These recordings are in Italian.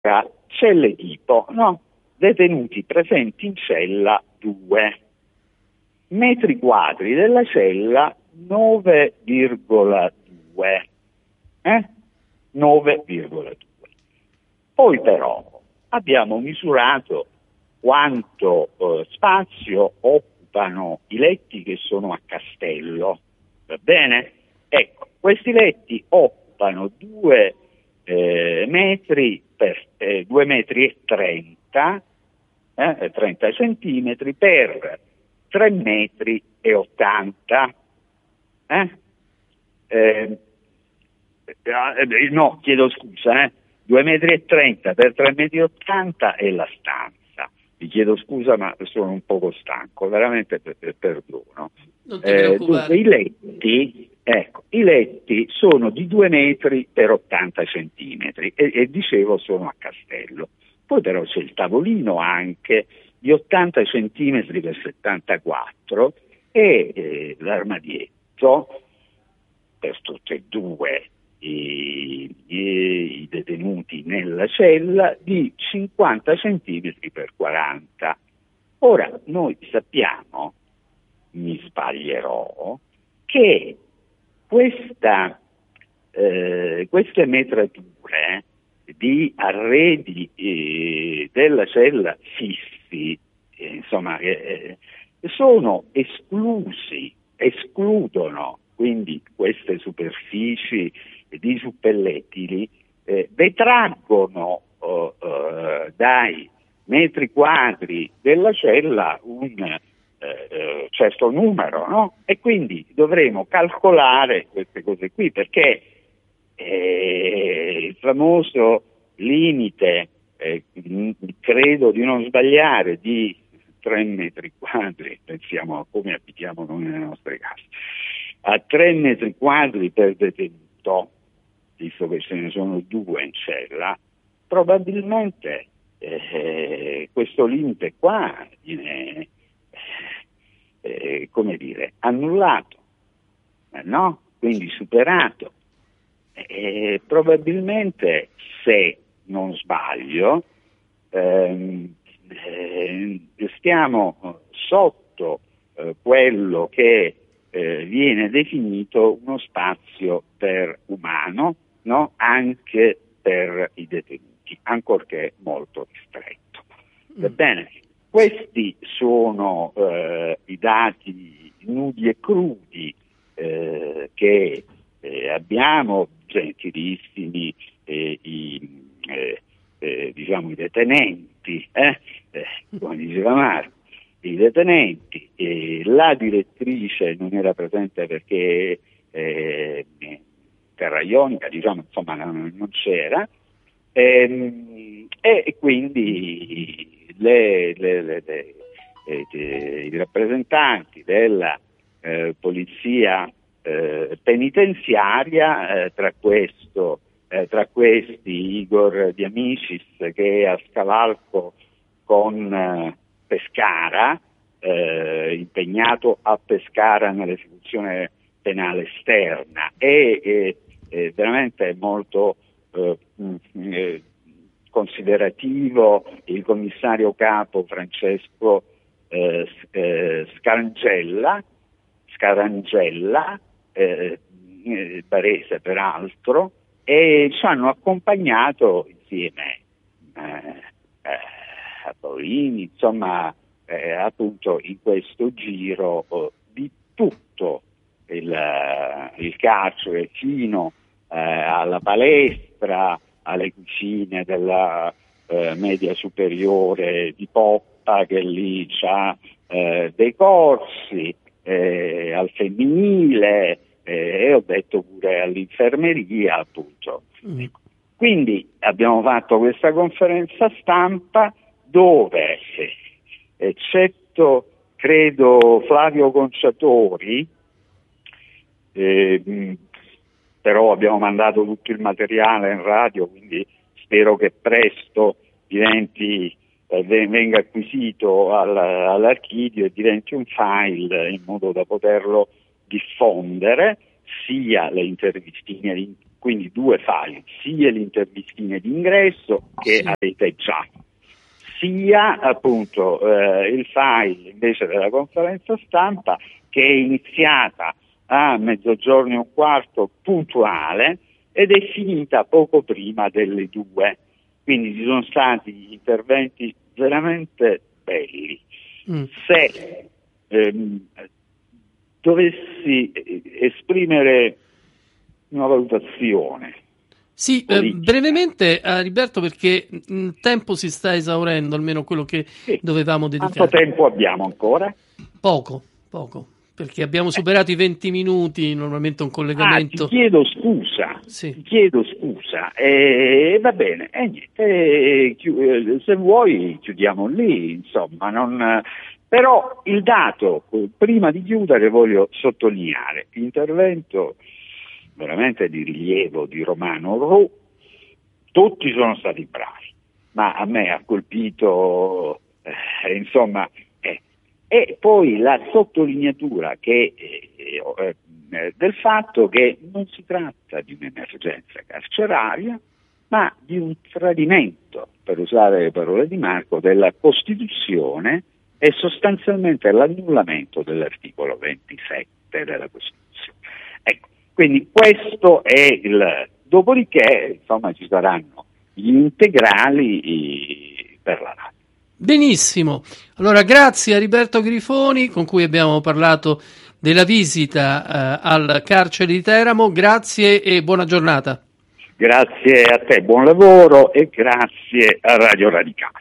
Allora, celle tipo, no? Detenuti presenti in cella 2, metri quadri della cella 9,2, 9,2. Poi però abbiamo misurato quanto spazio occupano i letti che sono a castello, va bene? Ecco, questi letti occupano 2 metri per 2 metri e 30, 30 centimetri per 3 metri e 80. No, chiedo scusa, 2 metri e 30 per 3 metri e 80 è la stanza. Vi chiedo scusa, ma sono un poco stanco, veramente perdono. Non ti preoccupare. Dunque, i letti sono di 2 metri per 80 centimetri e dicevo sono a castello. Poi però c'è il tavolino anche di 80 centimetri per 74 e l'armadietto per tutti e due i detenuti nella cella di 50 centimetri per 40. Ora, noi sappiamo, mi sbaglierò, che queste metrature di arredi della cella fissi, sono escludono quindi queste superfici di suppellettili, detraggono dai metri quadri della cella un certo numero, no? E quindi dovremo calcolare queste cose qui, perché il famoso limite, credo di non sbagliare, di 3 metri quadri, pensiamo a come abitiamo noi nelle nostre case, a 3 metri quadri per detenuto, visto che ce ne sono 2 in cella, probabilmente questo limite qua viene annullato, no? Quindi superato. Probabilmente, se non sbaglio, stiamo sotto quello che viene definito uno spazio per umano, no? Anche per i detenuti, ancorché molto ristretto. Va bene? Questi sono i dati nudi e crudi che abbiamo, gentilissimi i detenenti, come diceva Marco, i detenenti, la direttrice non era presente perché terra ionica, non c'era, e quindi i rappresentanti della polizia penitenziaria, tra questi Igor Di Amicis, che è a scavalco con Pescara, impegnato a Pescara nell'esecuzione penale esterna, e veramente molto considerativo il commissario capo Francesco Scarangella, barese peraltro, e ci hanno accompagnato insieme a Paolini, appunto in questo giro di tutto il carcere, fino alla palestra, alle cucine della media superiore di Poppa, che lì c'ha dei corsi, al femminile, e ho detto pure all'infermeria, appunto. Quindi abbiamo fatto questa conferenza stampa dove, eccetto credo Flavio Conciatori, però abbiamo mandato tutto il materiale in radio, quindi spero che presto venga acquisito all'archivio e diventi un file in modo da poterlo diffondere, sia le intervistine quindi 2 file, sia le intervistine d'ingresso che avete già, sia appunto il file invece della conferenza stampa, che è iniziata a 12:15 puntuale ed è finita poco prima delle 2. Quindi ci sono stati interventi veramente belli. Se dovessi esprimere una valutazione. Sì, brevemente, Heriberto, perché il tempo si sta esaurendo, almeno quello che dovevamo dedicare. Quanto tempo abbiamo ancora? Poco, perché abbiamo superato i 20 minuti, normalmente un collegamento. Ti chiedo scusa, va bene, niente, se vuoi chiudiamo lì, insomma, però il dato, prima di chiudere voglio sottolineare l'intervento veramente di rilievo di Romano Ru. Tutti sono stati bravi, ma a me ha colpito, e poi la sottolineatura del fatto che non si tratta di un'emergenza carceraria, ma di un tradimento, per usare le parole di Marco, della Costituzione e sostanzialmente l'annullamento dell'articolo 27 della Costituzione. Ecco, quindi questo è dopodiché, ci saranno gli integrali per la radio. Benissimo, allora grazie a Heriberto Grifoni, con cui abbiamo parlato della visita al carcere di Teramo. Grazie e buona giornata. Grazie a te, buon lavoro e grazie a Radio Radicale.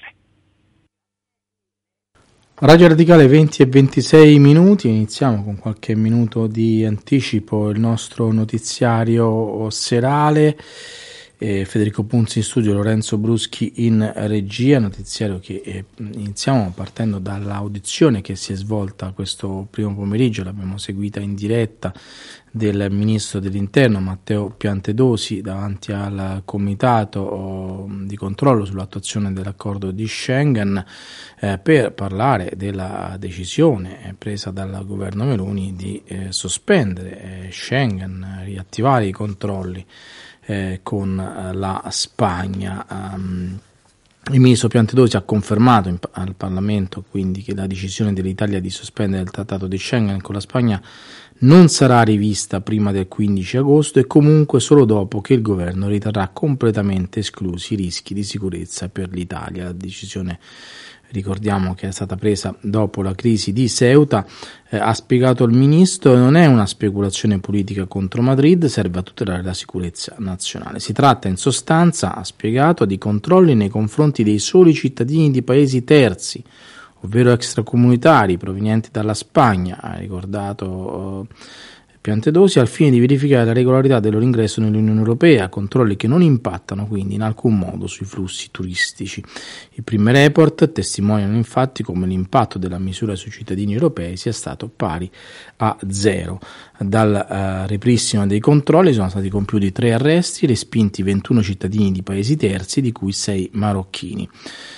Radio Radicale 20 e 26 minuti, iniziamo con qualche minuto di anticipo il nostro notiziario serale. Federico Punzi in studio, Lorenzo Bruschi in regia, notiziario che iniziamo partendo dall'audizione che si è svolta questo primo pomeriggio, l'abbiamo seguita in diretta, del ministro dell'Interno Matteo Piantedosi davanti al comitato di controllo sull'attuazione dell'accordo di Schengen per parlare della decisione presa dal governo Meloni di sospendere Schengen, riattivare i controlli con la Spagna. Il ministro Piantedosi ha confermato al Parlamento quindi che la decisione dell'Italia di sospendere il trattato di Schengen con la Spagna non sarà rivista prima del 15 agosto e comunque solo dopo che il governo riterrà completamente esclusi i rischi di sicurezza per l'Italia. La decisione, ricordiamo, che è stata presa dopo la crisi di Ceuta, ha spiegato il ministro, non è una speculazione politica contro Madrid, serve a tutelare la sicurezza nazionale. Si tratta in sostanza, ha spiegato, di controlli nei confronti dei soli cittadini di paesi terzi, ovvero extracomunitari provenienti dalla Spagna, ha ricordato Piantedosi, al fine di verificare la regolarità del loro ingresso nell'Unione Europea, controlli che non impattano quindi in alcun modo sui flussi turistici. I primi report testimoniano infatti come l'impatto della misura sui cittadini europei sia stato pari a 0. Dal ripristino dei controlli sono stati compiuti 3 arresti, respinti 21 cittadini di paesi terzi, di cui 6 marocchini.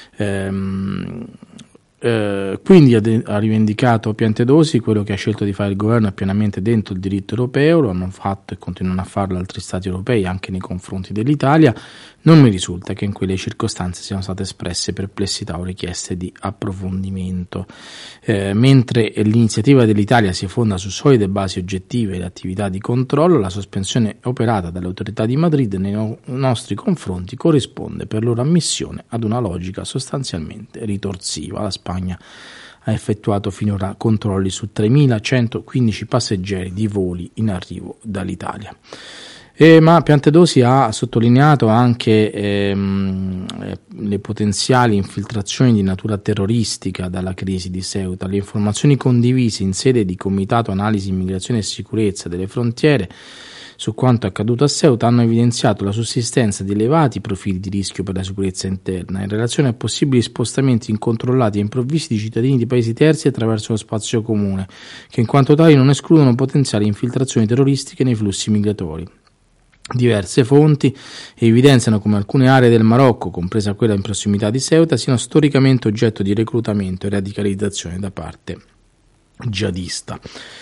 Quindi ha rivendicato Piantedosi, quello che ha scelto di fare il governo è pienamente dentro il diritto europeo, lo hanno fatto e continuano a farlo altri stati europei anche nei confronti dell'Italia. Non mi risulta che in quelle circostanze siano state espresse perplessità o richieste di approfondimento. Mentre l'iniziativa dell'Italia si fonda su solide basi oggettive e attività di controllo, la sospensione operata dalle autorità di Madrid nei nostri confronti corrisponde per loro ammissione ad una logica sostanzialmente ritorsiva. La Spagna ha effettuato finora controlli su 3.115 passeggeri di voli in arrivo dall'Italia. Ma Piantedosi ha sottolineato anche le potenziali infiltrazioni di natura terroristica dalla crisi di Ceuta. Le informazioni condivise in sede di Comitato Analisi Immigrazione e Sicurezza delle Frontiere su quanto accaduto a Ceuta hanno evidenziato la sussistenza di elevati profili di rischio per la sicurezza interna in relazione a possibili spostamenti incontrollati e improvvisi di cittadini di paesi terzi attraverso lo spazio comune, che in quanto tali non escludono potenziali infiltrazioni terroristiche nei flussi migratori. Diverse fonti evidenziano come alcune aree del Marocco, compresa quella in prossimità di Ceuta, siano storicamente oggetto di reclutamento e radicalizzazione da parte jihadista.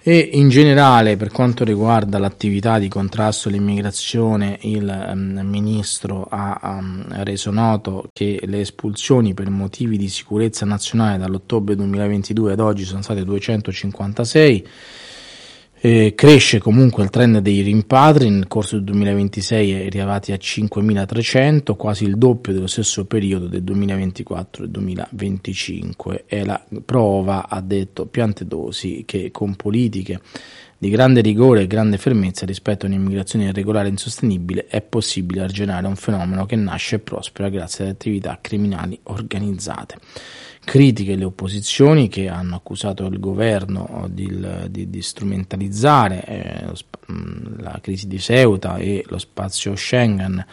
E in generale, per quanto riguarda l'attività di contrasto all'immigrazione, il ministro ha reso noto che le espulsioni per motivi di sicurezza nazionale dall'ottobre 2022 ad oggi sono state 256. Cresce comunque il trend dei rimpatri, nel corso del 2026 è arrivati a 5.300, quasi il doppio dello stesso periodo del 2024 e 2025. È la prova, ha detto Piantedosi, che con politiche di grande rigore e grande fermezza rispetto a un'immigrazione irregolare e insostenibile è possibile arginare un fenomeno che nasce e prospera grazie ad attività criminali organizzate. Critiche le opposizioni, che hanno accusato il governo di strumentalizzare la crisi di Ceuta e lo spazio Schengen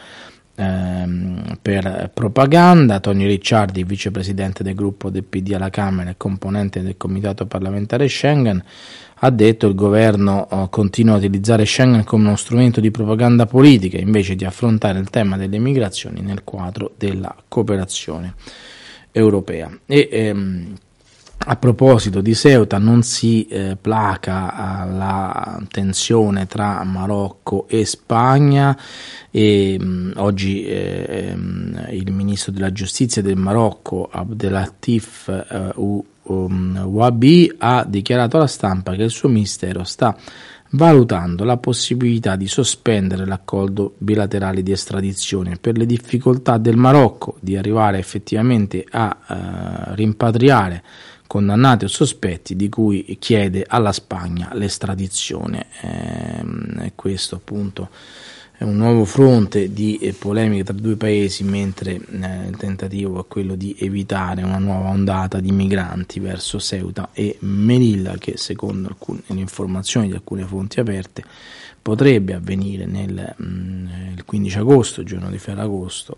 per propaganda. Tonio Ricciardi, vicepresidente del gruppo del PD alla Camera e componente del comitato parlamentare Schengen, ha detto che il governo continua a utilizzare Schengen come uno strumento di propaganda politica invece di affrontare il tema delle migrazioni nel quadro della cooperazione europea. E a proposito di Ceuta, non si placa la tensione tra Marocco e Spagna e oggi il ministro della giustizia del Marocco, Abdelatif Wabi, ha dichiarato alla stampa che il suo ministero sta valutando la possibilità di sospendere l'accordo bilaterale di estradizione per le difficoltà del Marocco di arrivare effettivamente a rimpatriare condannati o sospetti di cui chiede alla Spagna l'estradizione. Questo appunto è un nuovo fronte di polemiche tra due paesi, mentre il tentativo è quello di evitare una nuova ondata di migranti verso Ceuta e Melilla, che secondo le informazioni di alcune fonti aperte potrebbe avvenire il 15 agosto, giorno di Ferragosto.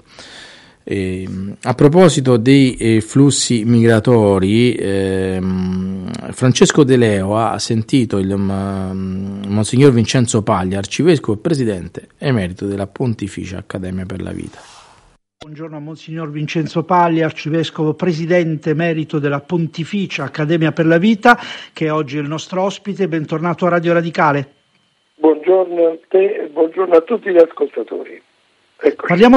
A proposito dei flussi migratori, Francesco De Leo ha sentito il Monsignor Vincenzo Paglia, arcivescovo e presidente emerito della Pontificia Accademia per la Vita. Buongiorno a Monsignor Vincenzo Paglia, arcivescovo presidente emerito della Pontificia Accademia per la Vita, che oggi è il nostro ospite. Bentornato a Radio Radicale. Buongiorno a te e buongiorno a tutti gli ascoltatori. Partiamo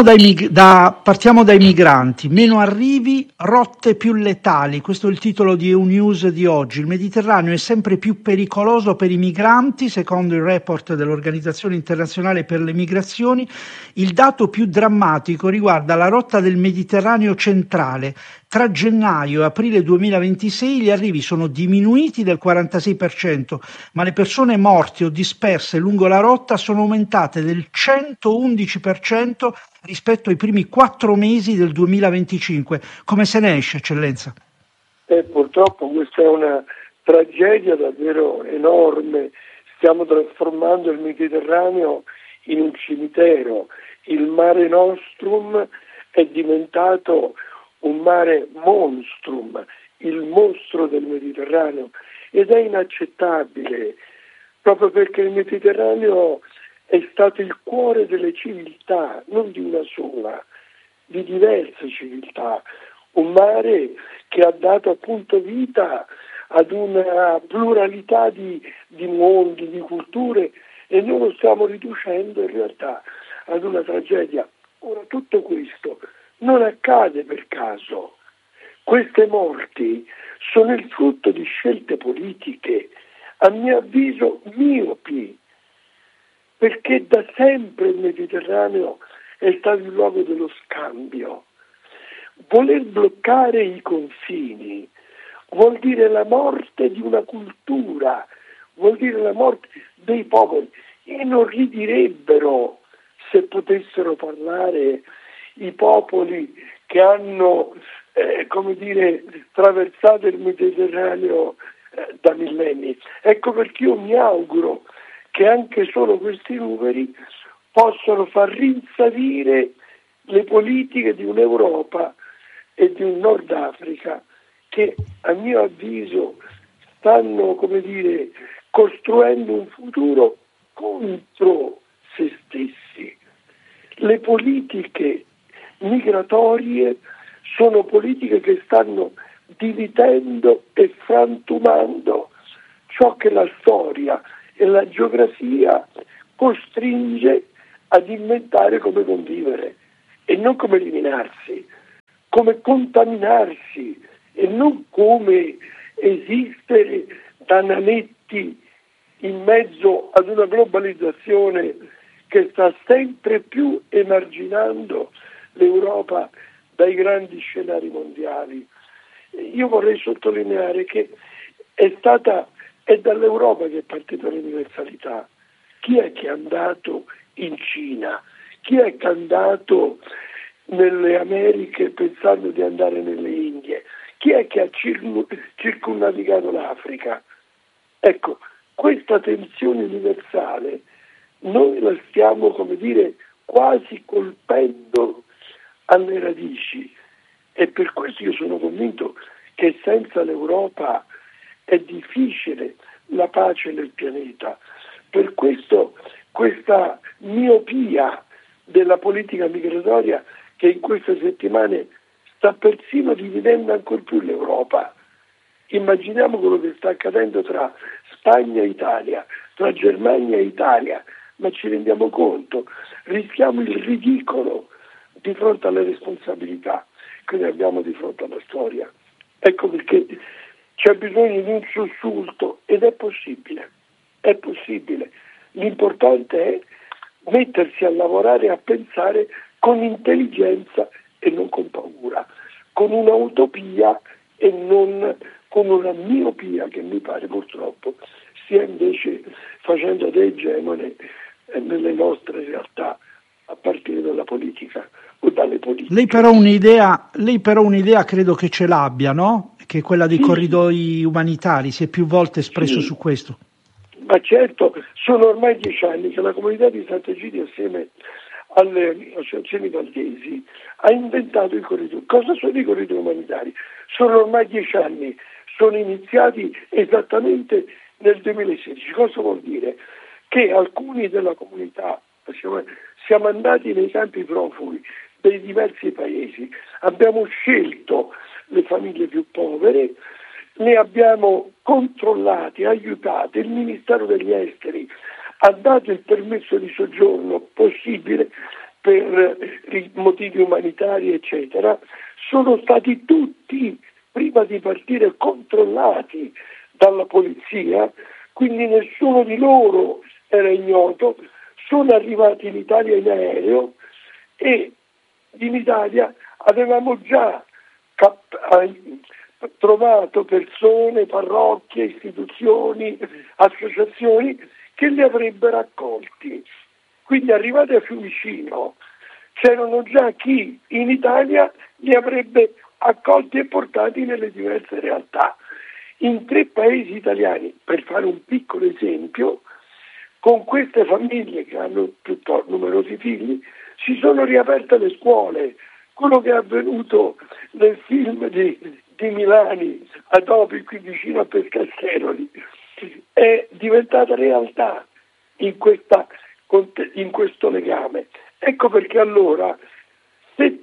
dai migranti. Meno arrivi, rotte più letali. Questo è il titolo di News di oggi. Il Mediterraneo è sempre più pericoloso per i migranti, secondo il report dell'Organizzazione Internazionale per le Migrazioni. Il dato più drammatico riguarda la rotta del Mediterraneo centrale. Tra gennaio e aprile 2026 gli arrivi sono diminuiti del 46%, ma le persone morte o disperse lungo la rotta sono aumentate del 111% rispetto ai primi 4 mesi del 2025. Come se ne esce, Eccellenza? Purtroppo questa è una tragedia davvero enorme. Stiamo trasformando il Mediterraneo in un cimitero. Il Mare Nostrum è diventato un mare monstrum, il mostro del Mediterraneo, ed è inaccettabile, proprio perché il Mediterraneo è stato il cuore delle civiltà, non di una sola, di diverse civiltà, un mare che ha dato appunto vita ad una pluralità di mondi, di culture, e noi lo stiamo riducendo in realtà ad una tragedia. Ora, tutto questo non accade per caso. Queste morti sono il frutto di scelte politiche, a mio avviso miopi, perché da sempre il Mediterraneo è stato il luogo dello scambio. Voler bloccare i confini vuol dire la morte di una cultura, vuol dire la morte dei popoli. Inorridirebbero se potessero parlare i popoli che hanno traversato il Mediterraneo da millenni. Ecco perché io mi auguro che anche solo questi numeri possano far rinsavire le politiche di un'Europa e di un Nord Africa che a mio avviso stanno costruendo un futuro contro se stessi. Le politiche migratorie sono politiche che stanno dividendo e frantumando ciò che la storia e la geografia costringe ad inventare come convivere e non come eliminarsi, come contaminarsi e non come esistere da nanetti in mezzo ad una globalizzazione che sta sempre più emarginando l'Europa dai grandi scenari mondiali. Io vorrei sottolineare che è dall'Europa che è partita l'universalità. Chi è che è andato in Cina? Chi è che è andato nelle Americhe pensando di andare nelle Indie? Chi è che ha circumnavigato l'Africa? Ecco, questa tensione universale noi la stiamo, quasi colpendo alle radici, e per questo io sono convinto che senza l'Europa è difficile la pace nel pianeta. Per questo questa miopia della politica migratoria che in queste settimane sta persino dividendo ancor più l'Europa. Immaginiamo quello che sta accadendo tra Spagna e Italia, tra Germania e Italia, ma ci rendiamo conto, rischiamo il ridicolo di fronte alle responsabilità che noi abbiamo di fronte alla storia. Ecco perché c'è bisogno di un sussulto ed è possibile. L'importante è mettersi a lavorare e a pensare con intelligenza e non con paura, con un'utopia e non con una miopia che mi pare purtroppo stia invece facendo da egemone nelle nostre realtà, a partire dalla politica o dalle politiche. Lei però un'idea credo che ce l'abbia, no? Che è quella dei corridoi umanitari, si è più volte espresso su questo. Ma certo, sono ormai 10 anni che la comunità di Sant'Egidio assieme alle associazioni valdesi ha inventato i corridoi. Cosa sono i corridoi umanitari? Sono ormai 10 anni, sono iniziati esattamente nel 2016. Cosa vuol dire? Che alcuni della comunità siamo andati nei campi profughi dei diversi paesi, abbiamo scelto le famiglie più povere, le abbiamo controllate, aiutate, il Ministero degli Esteri ha dato il permesso di soggiorno possibile per motivi umanitari, eccetera. Sono stati tutti, prima di partire, controllati dalla polizia, quindi nessuno di loro era ignoto. Sono arrivati in Italia in aereo e in Italia avevamo già trovato persone, parrocchie, istituzioni, associazioni che li avrebbero accolti. Quindi arrivati a Fiumicino c'erano già chi in Italia li avrebbe accolti e portati nelle diverse realtà. In 3 paesi italiani, per fare un piccolo esempio, con queste famiglie che hanno piuttosto numerosi figli, si sono riaperte le scuole. Quello che è avvenuto nel film di Milani, a Topi, qui vicino a Pescasseroli, è diventata realtà in questo legame. Ecco perché allora, se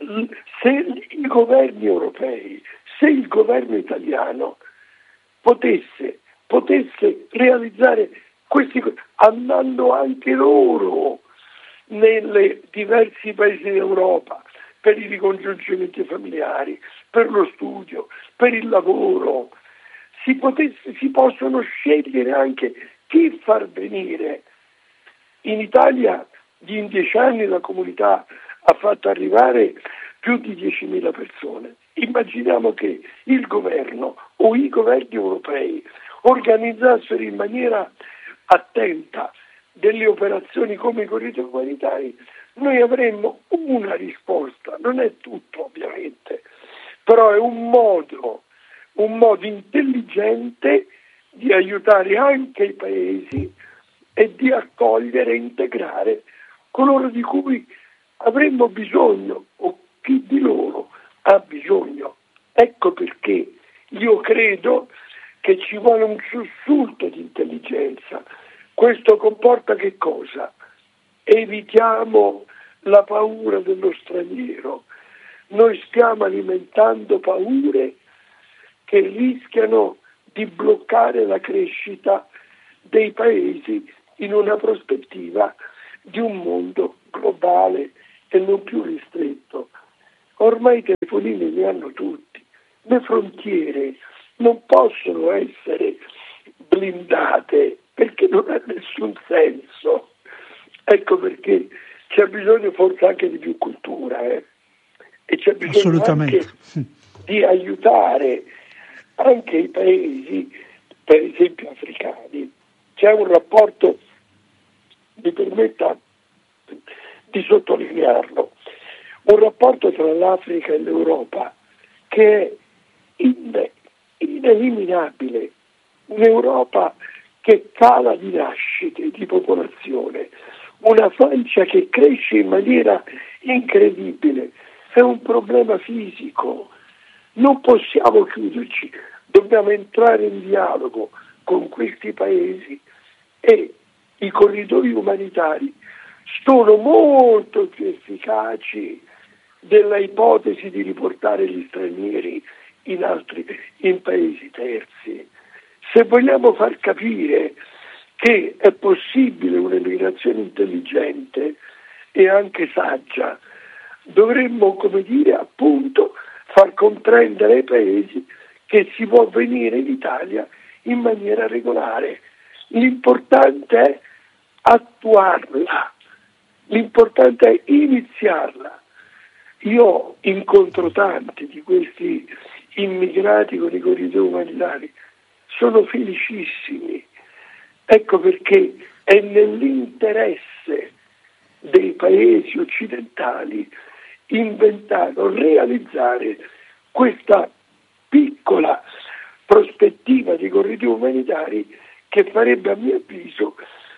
i governi europei, se il governo italiano potesse realizzare questi, andando anche loro nei diversi paesi d'Europa per i ricongiungimenti familiari, per lo studio, per il lavoro, si possono scegliere anche chi far venire. In Italia in 10 anni la comunità ha fatto arrivare più di 10.000 persone. Immaginiamo che il governo o i governi europei organizzassero in maniera attenta delle operazioni come i corridoi umanitari, noi avremmo una risposta, non è tutto ovviamente, però è un modo intelligente di aiutare anche i paesi e di accogliere e integrare coloro di cui avremmo bisogno o chi di loro ha bisogno. Ecco perché io credo che ci vuole un sussulto di intelligenza. Questo comporta che cosa? Evitiamo la paura dello straniero. Noi stiamo alimentando paure che rischiano di bloccare la crescita dei paesi in una prospettiva di un mondo globale e non più ristretto. Ormai i telefonini li hanno tutti, le frontiere non possono essere blindate perché non ha nessun senso. Ecco perché c'è bisogno forse anche di più cultura e c'è bisogno anche di aiutare anche i paesi, per esempio africani. C'è un rapporto, mi permetta di sottolinearlo, un rapporto tra l'Africa e l'Europa che è ineliminabile, un'Europa che cala di nascite, di popolazione, una Francia che cresce in maniera incredibile, è un problema fisico, non possiamo chiuderci, dobbiamo entrare in dialogo con questi paesi e i corridoi umanitari sono molto più efficaci della ipotesi di riportare gli stranieri in paesi terzi. Se vogliamo far capire che è possibile un'emigrazione intelligente e anche saggia, dovremmo, appunto, far comprendere ai paesi che si può venire in Italia in maniera regolare. L'importante è attuarla, l'importante è iniziarla. Io incontro tanti di questi immigrati con i corridoi umanitari, sono felicissimi. Ecco perché è nell'interesse dei paesi occidentali inventare o realizzare questa piccola prospettiva di corridoi umanitari che farebbe, a mio avviso,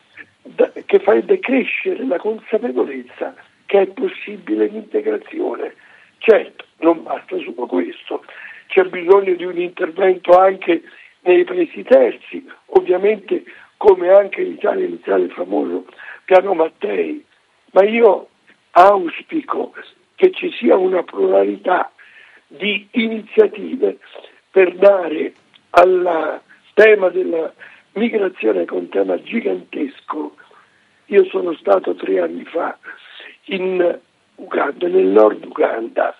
che farebbe crescere la consapevolezza che è possibile l'integrazione. Certo, non basta solo questo, c'è bisogno di un intervento anche nei paesi terzi, ovviamente come anche l'Italia iniziale il famoso piano Mattei, ma io auspico che ci sia una pluralità di iniziative per dare al tema della migrazione, che è un tema gigantesco. Io sono stato 3 anni fa in Uganda, nel nord Uganda,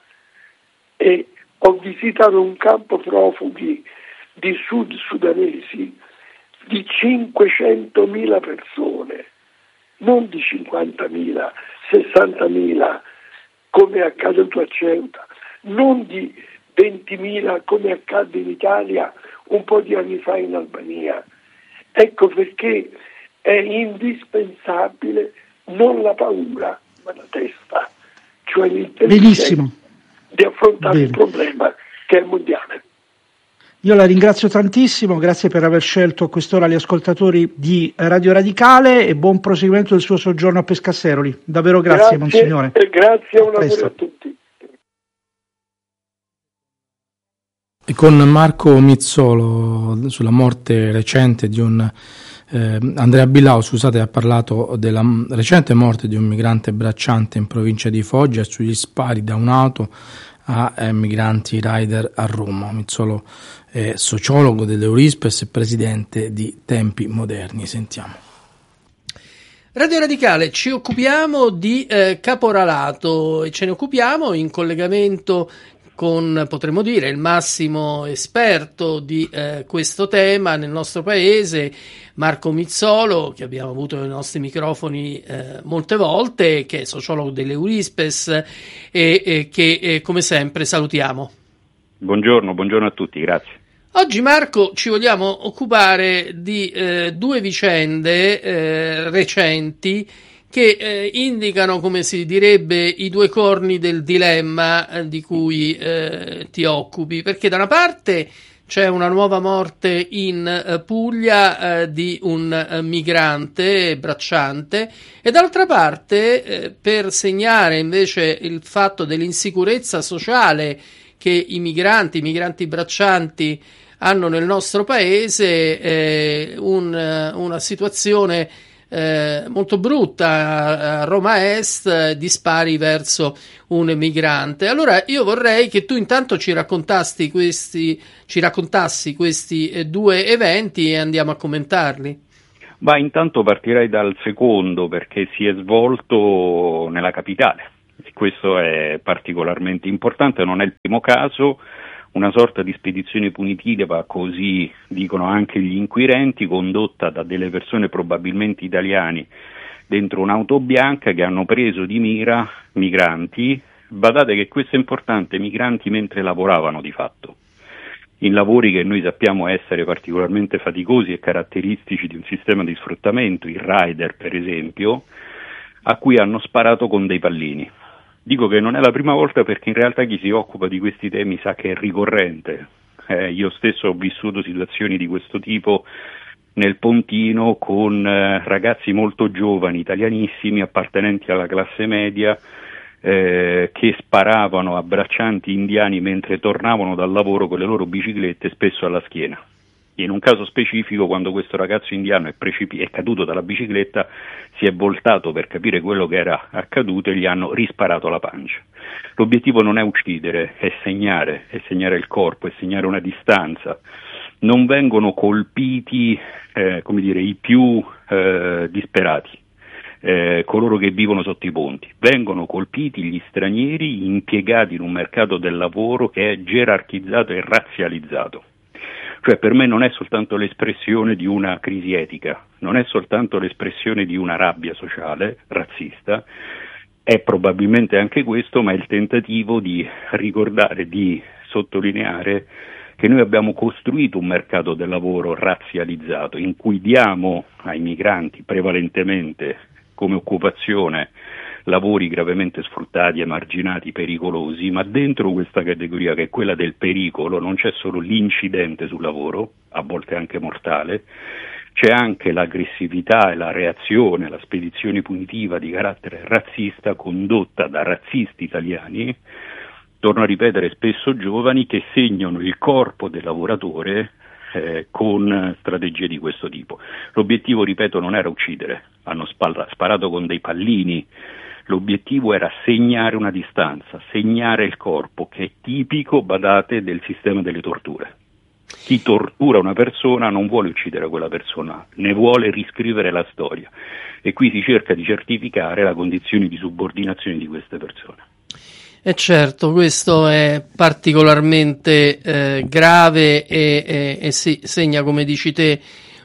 e ho visitato un campo profughi di sud sudanesi di 500.000 persone, non di 50.000, 60.000 come è accaduto a Ceuta, non di 20.000 come accadde in Italia un po' di anni fa in Albania. Ecco perché è indispensabile non la paura, ma la testa, cioè l'intelligenza di affrontare il problema che è mondiale. Io la ringrazio tantissimo, grazie per aver scelto a quest'ora gli ascoltatori di Radio Radicale e buon proseguimento del suo soggiorno a Pescasseroli. Davvero grazie Monsignore. Grazie, un lavoro a tutti. E con Marco Mizzolo sulla morte recente di Andrea Billau, ha parlato della recente morte di un migrante bracciante in provincia di Foggia e sugli spari da un'auto a migranti rider a Roma. Mizzolo è sociologo dell'Eurispes e presidente di Tempi Moderni. Sentiamo. Radio Radicale, ci occupiamo di caporalato e ce ne occupiamo in collegamento con, potremmo dire, il massimo esperto di questo tema nel nostro paese, Marco Mizzolo, che abbiamo avuto ai nostri microfoni molte volte, che è sociologo dell'Eurispes e che come sempre salutiamo. Buongiorno a tutti, grazie. Oggi, Marco, ci vogliamo occupare di 2 vicende recenti che indicano, come si direbbe, i 2 corni del dilemma di cui ti occupi, perché da una parte c'è una nuova morte in Puglia di un migrante bracciante e dall'altra parte per segnare invece il fatto dell'insicurezza sociale che i migranti braccianti hanno nel nostro paese, una situazione molto brutta a Roma Est, dispari verso un migrante. Allora io vorrei che tu intanto ci raccontassi questi due eventi e andiamo a commentarli. Ma intanto partirei dal secondo, perché si è svolto nella capitale e questo è particolarmente importante. Non è il primo caso, una sorta di spedizione punitiva, così dicono anche gli inquirenti, condotta da delle persone probabilmente italiane dentro un'auto bianca che hanno preso di mira migranti. Badate che questo è importante, migranti mentre lavoravano di fatto, in lavori che noi sappiamo essere particolarmente faticosi e caratteristici di un sistema di sfruttamento, il rider per esempio, a cui hanno sparato con dei pallini. Dico che non è la prima volta, perché in realtà chi si occupa di questi temi sa che è ricorrente. Io stesso ho vissuto situazioni di questo tipo nel Pontino con ragazzi molto giovani, italianissimi, appartenenti alla classe media, che sparavano a braccianti indiani mentre tornavano dal lavoro con le loro biciclette, spesso alla schiena. In un caso specifico, quando questo ragazzo indiano è caduto dalla bicicletta, si è voltato per capire quello che era accaduto e gli hanno risparato alla pancia. L'obiettivo non è uccidere, è segnare il corpo, è segnare una distanza. Non vengono colpiti i più disperati, coloro che vivono sotto i ponti. Vengono colpiti gli stranieri impiegati in un mercato del lavoro che è gerarchizzato e razzializzato. Cioè, per me non è soltanto l'espressione di una crisi etica, non è soltanto l'espressione di una rabbia sociale, razzista, è probabilmente anche questo, ma è il tentativo di ricordare, di sottolineare che noi abbiamo costruito un mercato del lavoro razzializzato, in cui diamo ai migranti prevalentemente come occupazione lavori gravemente sfruttati, emarginati, pericolosi, ma dentro questa categoria, che è quella del pericolo, non c'è solo l'incidente sul lavoro, a volte anche mortale, c'è anche l'aggressività e la reazione, la spedizione punitiva di carattere razzista condotta da razzisti italiani, torno a ripetere, spesso giovani, che segnano il corpo del lavoratore con strategie di questo tipo. L'obiettivo, ripeto, non era uccidere, hanno sparato con dei pallini. L'obiettivo era segnare una distanza, segnare il corpo, che è tipico, badate, del sistema delle torture. Chi tortura una persona non vuole uccidere quella persona, ne vuole riscrivere la storia, e qui si cerca di certificare la condizione di subordinazione di queste persone. E certo, questo è particolarmente grave e segna, come dici te,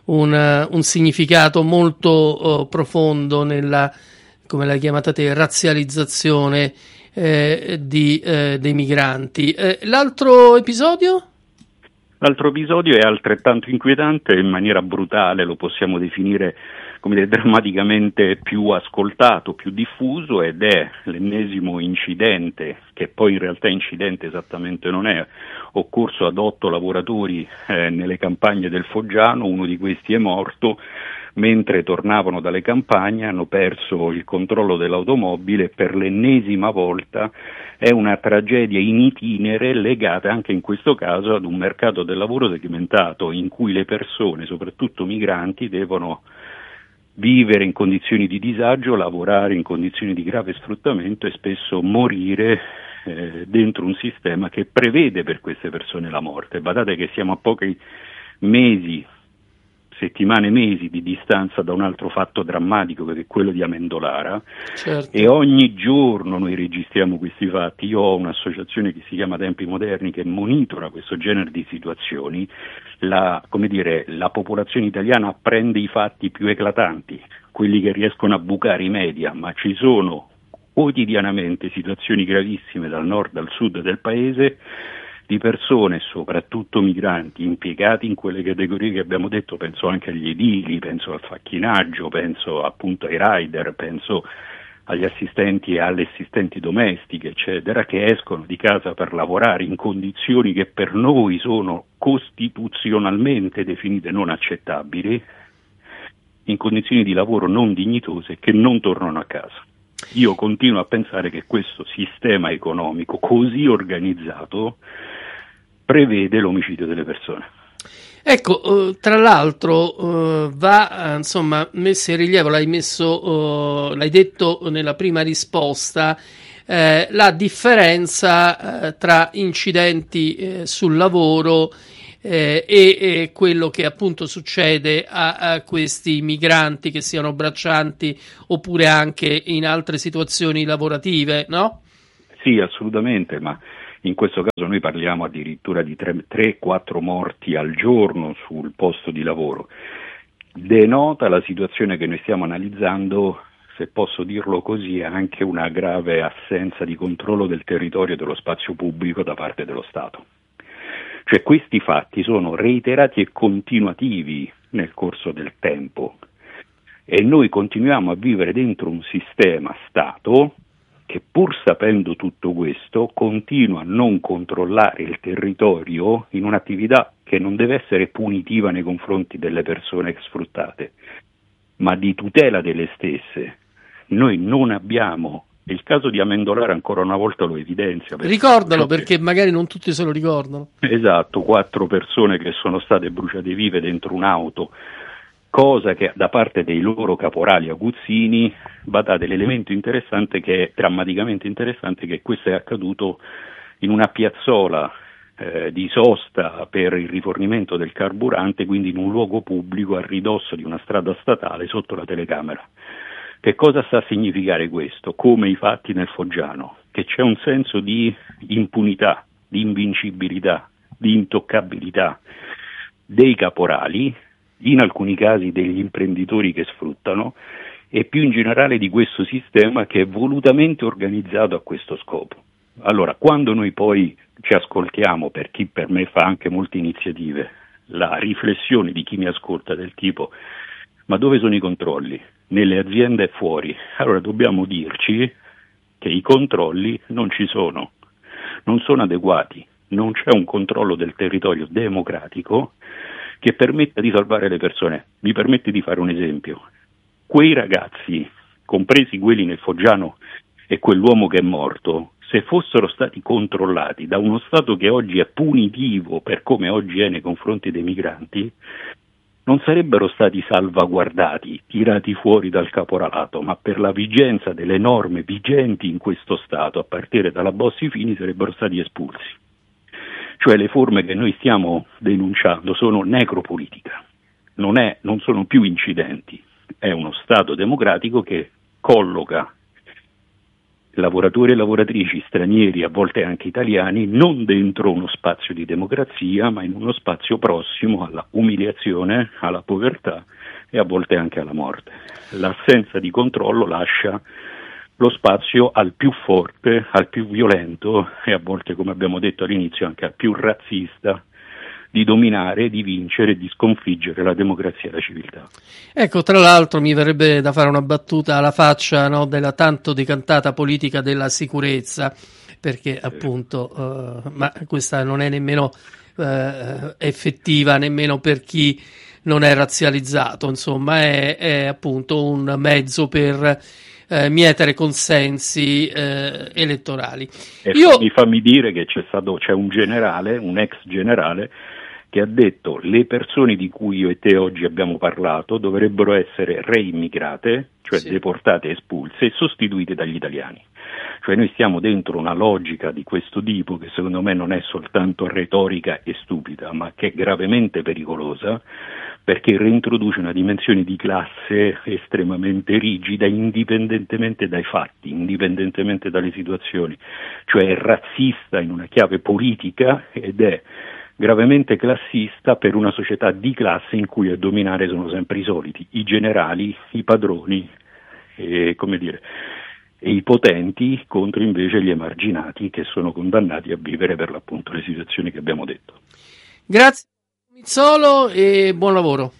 un significato molto profondo nella, come l'hai chiamata te, razzializzazione dei migranti. L'altro episodio? L'altro episodio è altrettanto inquietante, in maniera brutale, lo possiamo definire drammaticamente più ascoltato, più diffuso, ed è l'ennesimo incidente, che poi in realtà incidente esattamente non è, occorso ad 8 lavoratori nelle campagne del Foggiano. Uno di questi è morto mentre tornavano dalle campagne, hanno perso il controllo dell'automobile e per l'ennesima volta è una tragedia in itinere, legata anche in questo caso ad un mercato del lavoro segmentato, in cui le persone, soprattutto migranti, devono vivere in condizioni di disagio, lavorare in condizioni di grave sfruttamento e spesso morire dentro un sistema che prevede per queste persone la morte. Badate che siamo a pochi mesi, settimane, mesi di distanza da un altro fatto drammatico, che è quello di Amendolara. Certo. E ogni giorno noi registriamo questi fatti. Io ho un'associazione che si chiama Tempi Moderni, che monitora questo genere di situazioni. La popolazione italiana apprende i fatti più eclatanti, quelli che riescono a bucare i media, ma ci sono quotidianamente situazioni gravissime dal nord al sud del paese, di persone, soprattutto migranti, impiegati in quelle categorie che abbiamo detto. Penso anche agli edili, penso al facchinaggio, penso appunto ai rider, penso agli assistenti e alle assistenti domestiche, eccetera, che escono di casa per lavorare in condizioni che per noi sono costituzionalmente definite non accettabili, in condizioni di lavoro non dignitose, che non tornano a casa. Io continuo a pensare che questo sistema economico così organizzato prevede l'omicidio delle persone. Ecco, tra l'altro va insomma messo in rilievo, l'hai detto nella prima risposta, la differenza tra incidenti sul lavoro e quello che appunto succede a questi migranti, che siano braccianti oppure anche in altre situazioni lavorative, no? Sì, assolutamente, ma in questo caso noi parliamo addirittura di 3-4 morti al giorno sul posto di lavoro. Denota la situazione che noi stiamo analizzando, se posso dirlo così, anche una grave assenza di controllo del territorio e dello spazio pubblico da parte dello Stato. Cioè questi fatti sono reiterati e continuativi nel corso del tempo e noi continuiamo a vivere dentro un sistema Stato che, pur sapendo tutto questo, continua a non controllare il territorio in un'attività che non deve essere punitiva nei confronti delle persone sfruttate, ma di tutela delle stesse. Noi non abbiamo, il caso di Amendolara ancora una volta lo evidenzia. Ricordalo, perché magari non tutti se lo ricordano. Esatto, 4 persone che sono state bruciate vive dentro un'auto, cosa che da parte dei loro caporali aguzzini, badate, l'elemento interessante, che è drammaticamente interessante, che questo è accaduto in una piazzola di sosta per il rifornimento del carburante, quindi in un luogo pubblico a ridosso di una strada statale sotto la telecamera. Che cosa sta a significare questo? Come i fatti nel Foggiano, che c'è un senso di impunità, di invincibilità, di intoccabilità dei caporali, in alcuni casi degli imprenditori che sfruttano, e più in generale di questo sistema che è volutamente organizzato a questo scopo. Allora, quando noi poi ci ascoltiamo, per chi per me fa anche molte iniziative, la riflessione di chi mi ascolta del tipo: ma dove sono i controlli? Nelle aziende e fuori. Allora dobbiamo dirci che i controlli non ci sono, non sono adeguati, non c'è un controllo del territorio democratico che permetta di salvare le persone. Mi permette di fare un esempio: quei ragazzi, compresi quelli nel Foggiano e quell'uomo che è morto, se fossero stati controllati da uno Stato che oggi è punitivo per come oggi è nei confronti dei migranti, non sarebbero stati salvaguardati, tirati fuori dal caporalato, ma per la vigenza delle norme vigenti in questo Stato, a partire dalla Bossi-Fini, sarebbero stati espulsi. Cioè le forme che noi stiamo denunciando sono necropolitica, non sono più incidenti, è uno Stato democratico che colloca lavoratori e lavoratrici stranieri, a volte anche italiani, non dentro uno spazio di democrazia, ma in uno spazio prossimo alla umiliazione, alla povertà e a volte anche alla morte. L'assenza di controllo lascia lo spazio al più forte, al più violento e a volte, come abbiamo detto all'inizio, anche al più razzista, di dominare, di vincere, di sconfiggere la democrazia e la civiltà. Ecco, tra l'altro mi verrebbe da fare una battuta alla faccia, no, della tanto decantata politica della sicurezza, perché appunto ma questa non è nemmeno effettiva nemmeno per chi non è razzializzato, insomma è appunto un mezzo per mietere consensi elettorali. E fammi dire che c'è un generale, un ex generale, che ha detto: le persone di cui io e te oggi abbiamo parlato dovrebbero essere reimmigrate, cioè deportate, espulse e sostituite dagli italiani. Cioè noi stiamo dentro una logica di questo tipo che secondo me non è soltanto retorica e stupida, ma che è gravemente pericolosa, perché reintroduce una dimensione di classe estremamente rigida, indipendentemente dai fatti, indipendentemente dalle situazioni, cioè è razzista in una chiave politica ed è gravemente classista per una società di classe in cui a dominare sono sempre i soliti, i generali, i padroni e i potenti, contro invece gli emarginati che sono condannati a vivere per l'appunto le situazioni che abbiamo detto. Grazie Mizzolo e buon lavoro.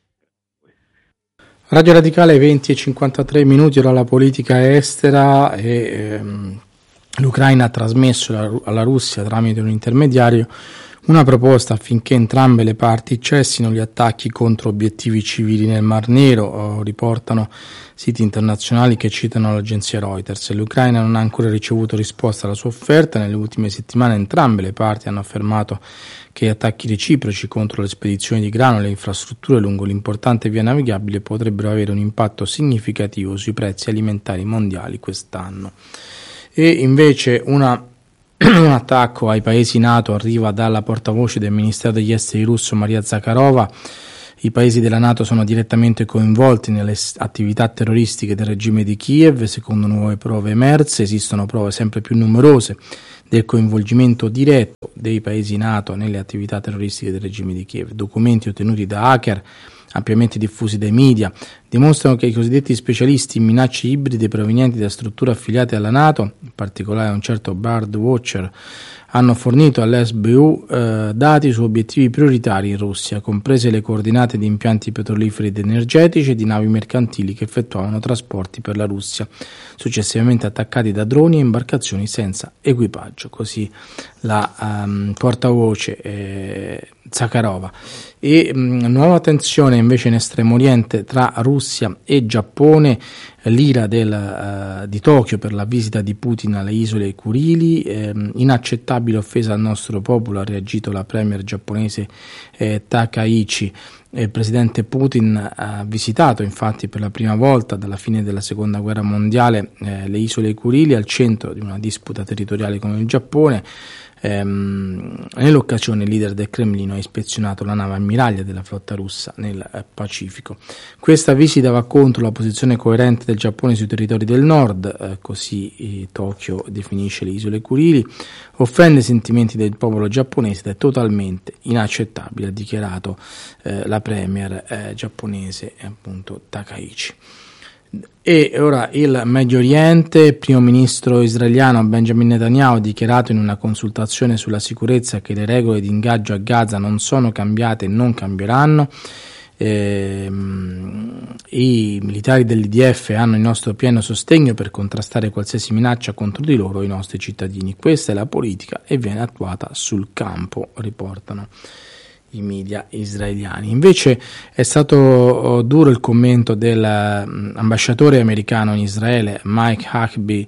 Radio Radicale 20:53, ora la politica estera e l'Ucraina ha trasmesso alla Russia tramite un intermediario una proposta affinché entrambe le parti cessino gli attacchi contro obiettivi civili nel Mar Nero, riportano siti internazionali che citano l'agenzia Reuters. L'Ucraina non ha ancora ricevuto risposta alla sua offerta. Nelle ultime settimane entrambe le parti hanno affermato che gli attacchi reciproci contro le spedizioni di grano e le infrastrutture lungo l'importante via navigabile potrebbero avere un impatto significativo sui prezzi alimentari mondiali quest'anno. E invece un attacco ai paesi NATO arriva dalla portavoce del Ministero degli Esteri russo Maria Zakharova. I paesi della NATO sono direttamente coinvolti nelle attività terroristiche del regime di Kiev. Secondo nuove prove emerse, esistono prove sempre più numerose del coinvolgimento diretto dei paesi NATO nelle attività terroristiche del regime di Kiev. Documenti ottenuti da hacker ampiamente diffusi dai media dimostrano che i cosiddetti specialisti in minacce ibride provenienti da strutture affiliate alla NATO, in particolare un certo Birdwatcher, hanno fornito all'SBU dati su obiettivi prioritari in Russia, comprese le coordinate di impianti petroliferi ed energetici e di navi mercantili che effettuavano trasporti per la Russia, successivamente attaccati da droni e imbarcazioni senza equipaggio. Così la portavoce Zakharova. E nuova tensione invece in Estremo Oriente tra Russia e Giappone, l'ira di Tokyo per la visita di Putin alle isole Kurili, inaccettabile offesa al nostro popolo, ha reagito la premier giapponese Takaichi. Il presidente Putin ha visitato infatti per la prima volta dalla fine della seconda guerra mondiale le isole Kurili, al centro di una disputa territoriale con il Giappone. Nell'occasione il leader del Cremlino ha ispezionato la nave ammiraglia della flotta russa nel Pacifico. Questa visita va contro la posizione coerente del Giappone sui territori del nord, così Tokyo definisce le isole Kurili, offende i sentimenti del popolo giapponese ed è totalmente inaccettabile, ha dichiarato la premier giapponese appunto Takaichi. E ora il Medio Oriente. Il primo ministro israeliano Benjamin Netanyahu ha dichiarato in una consultazione sulla sicurezza che le regole di ingaggio a Gaza non sono cambiate e non cambieranno. I militari dell'IDF hanno il nostro pieno sostegno per contrastare qualsiasi minaccia contro di loro e i nostri cittadini. Questa è la politica e viene attuata sul campo, riportano i media israeliani. Invece è stato duro il commento dell'ambasciatore americano in Israele Mike Huckabee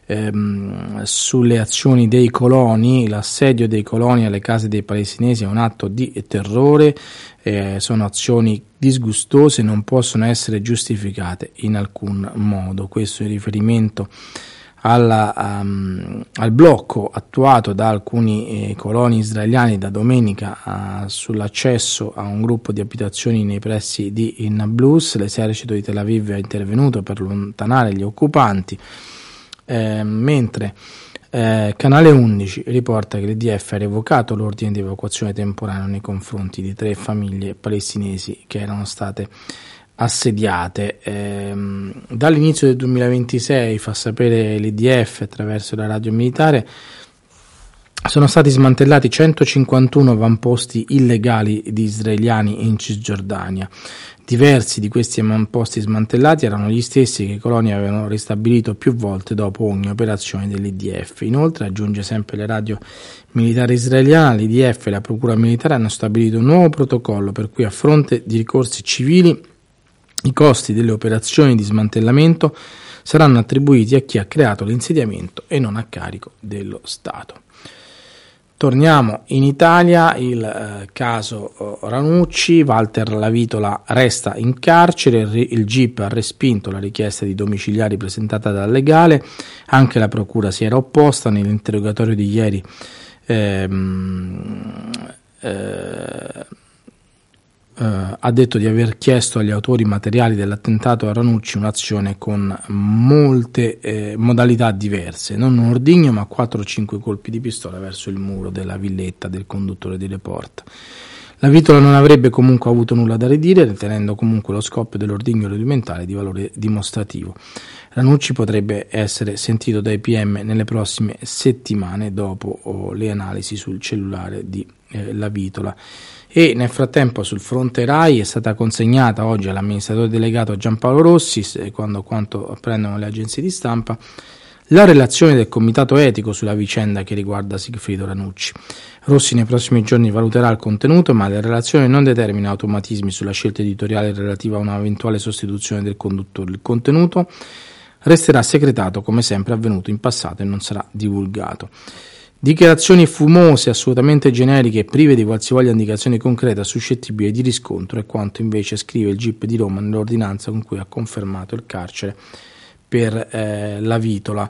sulle azioni dei coloni. L'assedio dei coloni alle case dei palestinesi è un atto di terrore, sono azioni disgustose, non possono essere giustificate in alcun modo. Questo in riferimento al blocco attuato da alcuni coloni israeliani da domenica sull'accesso a un gruppo di abitazioni nei pressi di Nablus. L'esercito di Tel Aviv è intervenuto per allontanare gli occupanti, mentre Canale 11 riporta che l'IDF ha revocato l'ordine di evacuazione temporaneo nei confronti di 3 famiglie palestinesi che erano state assediate. Dall'inizio del 2026, fa sapere l'IDF attraverso la radio militare, sono stati smantellati 151 avamposti illegali di israeliani in Cisgiordania. Diversi di questi avamposti smantellati erano gli stessi che i coloni avevano ristabilito più volte dopo ogni operazione dell'IDF. Inoltre, aggiunge sempre la radio militare israeliana, l'IDF e la procura militare hanno stabilito un nuovo protocollo per cui, a fronte di ricorsi civili, i costi delle operazioni di smantellamento saranno attribuiti a chi ha creato l'insediamento e non a carico dello Stato. Torniamo in Italia, il caso Ranucci. Walter Lavitola resta in carcere, il GIP ha respinto la richiesta di domiciliari presentata dal legale, anche la procura si era opposta. Nell'interrogatorio di ieri ha detto di aver chiesto agli autori materiali dell'attentato a Ranucci un'azione con molte modalità diverse, non un ordigno ma 4 o 5 colpi di pistola verso il muro della villetta del conduttore di Report. La Vitola non avrebbe comunque avuto nulla da ridire, ritenendo comunque lo scoppio dell'ordigno rudimentale di valore dimostrativo. Ranucci potrebbe essere sentito dai PM nelle prossime settimane dopo le analisi sul cellulare di La Vitola. E nel frattempo sul fronte RAI è stata consegnata oggi all'amministratore delegato Giampaolo Rossi, secondo quanto apprendono le agenzie di stampa, la relazione del comitato etico sulla vicenda che riguarda Sigfrido Ranucci. Rossi nei prossimi giorni valuterà il contenuto, ma la relazione non determina automatismi sulla scelta editoriale relativa a un'eventuale sostituzione del conduttore. Il contenuto resterà segretato come sempre avvenuto in passato e non sarà divulgato. Dichiarazioni fumose, assolutamente generiche e prive di qualsivoglia indicazione concreta suscettibile di riscontro è quanto invece scrive il GIP di Roma nell'ordinanza con cui ha confermato il carcere per la Vitola.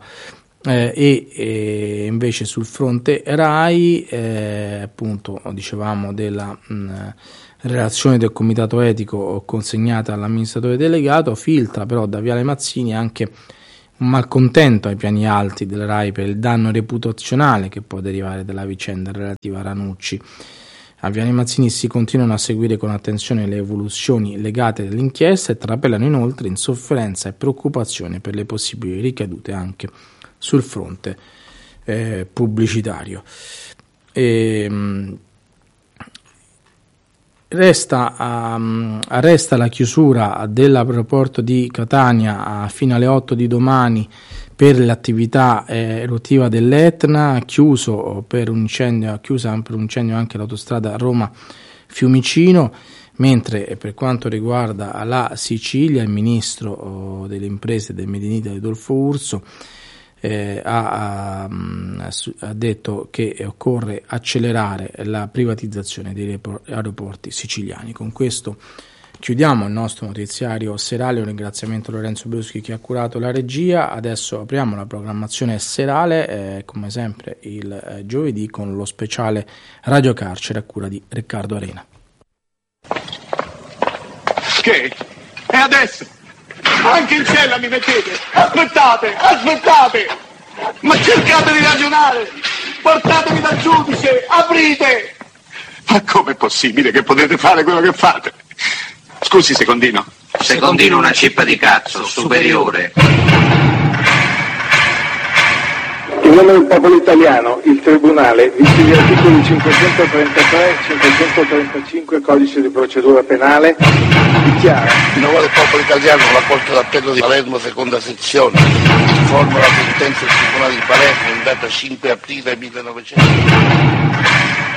E invece sul fronte RAI, appunto dicevamo della relazione del comitato etico consegnata all'amministratore delegato, filtra però da Viale Mazzini anche un malcontento ai piani alti del RAI per il danno reputazionale che può derivare dalla vicenda relativa a Ranucci. A Viale Mazzini si continuano a seguire con attenzione le evoluzioni legate all'inchiesta e trapelano inoltre insofferenza e preoccupazione per le possibili ricadute anche sul fronte pubblicitario. Resta la chiusura dell'aeroporto di Catania fino alle 8 di domani per l'attività eruttiva dell'Etna, chiusa per un incendio anche l'autostrada Roma-Fiumicino, mentre per quanto riguarda la Sicilia il ministro delle imprese del Made in Italy Adolfo Urso ha detto che occorre accelerare la privatizzazione dei aeroporti siciliani. Con questo chiudiamo il nostro notiziario serale. Un ringraziamento a Lorenzo Bruschi che ha curato la regia. Adesso apriamo la programmazione serale, come sempre il giovedì, con lo speciale Radio Carcere a cura di Riccardo Arena. Che? E adesso? Anche in cella mi mettete? Aspettate! Ma cercate di ragionare! Portatemi dal giudice! Aprite! Ma com'è possibile che potete fare quello che fate? Scusi, Secondino. Secondino una cippa di cazzo, superiore. In nome del popolo italiano, il Tribunale, visti gli articoli 533 e 535 Codice di procedura penale, dichiara. In nome del popolo italiano, la Corte d'Appello di Palermo, seconda sezione, informa la sentenza del Tribunale di Palermo in data 5 aprile 1900.